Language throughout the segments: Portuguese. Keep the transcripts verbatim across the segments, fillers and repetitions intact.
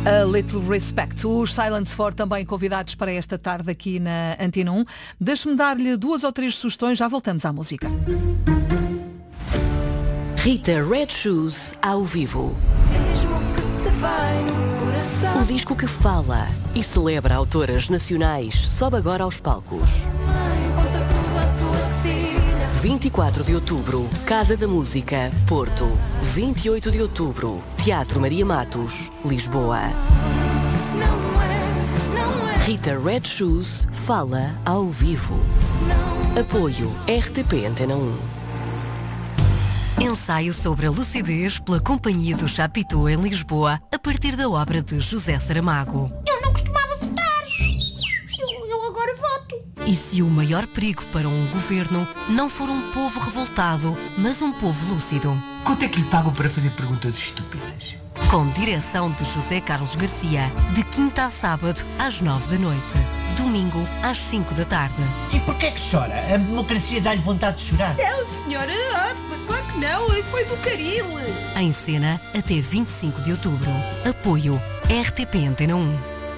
A Little Respect. Os Silence four também convidados para esta tarde aqui na Antena um. Deixe-me dar-lhe duas ou três sugestões, já voltamos à música. Rita Red Shoes ao vivo. O disco que fala e celebra autoras nacionais sobe agora aos palcos. vinte e quatro de outubro, Casa da Música, Porto. vinte e oito de outubro, Teatro Maria Matos, Lisboa. Rita Red Shoes fala ao vivo. Apoio R T P Antena um. Ensaio sobre a lucidez pela Companhia do Chapitão em Lisboa, a partir da obra de José Saramago. Eu não costumava votar. Eu, eu agora voto. E se o maior perigo para um governo não for um povo revoltado, mas um povo lúcido? Quanto é que lhe pagam para fazer perguntas estúpidas? Com direção de José Carlos Garcia, de quinta a sábado, às nove da noite. Domingo, às cinco da tarde. E porquê que chora? A democracia dá-lhe vontade de chorar? Não, senhora, ah, claro que não, foi do caril. Em cena, até vinte e cinco de outubro. Apoio R T P Antena um.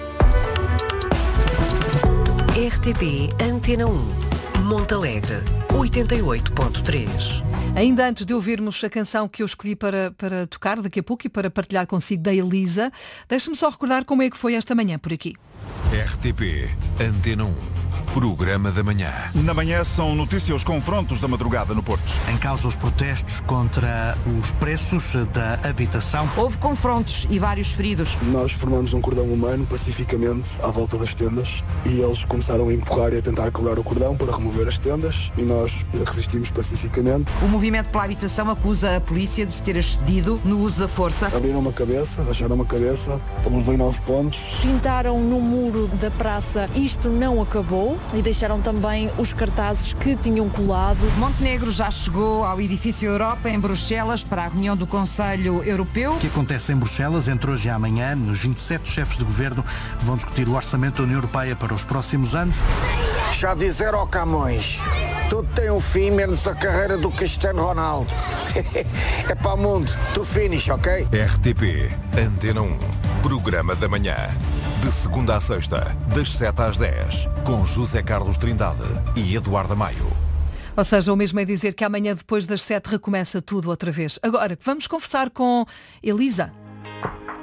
R T P Antena um. Montalegre, oitenta e oito ponto três. Ainda antes de ouvirmos a canção que eu escolhi para, para tocar daqui a pouco e para partilhar consigo da Elisa, deixe-me só recordar como é que foi esta manhã por aqui. R T P Antena um. Programa da Manhã. Na manhã são notícias os confrontos da madrugada no Porto. Em causa os protestos contra os preços da habitação. Houve confrontos e vários feridos. Nós formamos um cordão humano pacificamente à volta das tendas e eles começaram a empurrar e a tentar quebrar o cordão para remover as tendas e nós resistimos pacificamente. O Movimento pela Habitação acusa a polícia de se ter excedido no uso da força. Abriram uma cabeça, racharam uma cabeça, levei nove pontos. Pintaram no muro da praça "Isto não acabou" e deixaram também os cartazes que tinham colado. Montenegro já chegou ao edifício Europa em Bruxelas para a reunião do Conselho Europeu. O que acontece em Bruxelas entre hoje e amanhã, os vinte e sete chefes de governo vão discutir o orçamento da União Europeia para os próximos anos. Já disseram ao Camões, tudo tem um fim menos a carreira do Cristiano Ronaldo. É para o mundo, tu finish, ok? R T P Antena um. Programa da Manhã. De segunda a sexta, das sete às dez, com José Carlos Trindade e Eduardo Maio. Ou seja, o mesmo é dizer que amanhã depois das sete recomeça tudo outra vez. Agora, vamos conversar com Elisa.